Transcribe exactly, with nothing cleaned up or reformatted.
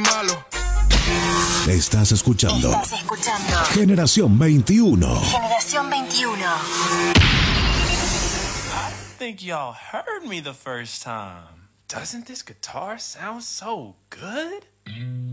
malo. Estás escuchando. Estás escuchando. Generación veintiuno. Generación veintiuno. I think y'all heard me the first time. Doesn't this guitar sound so good?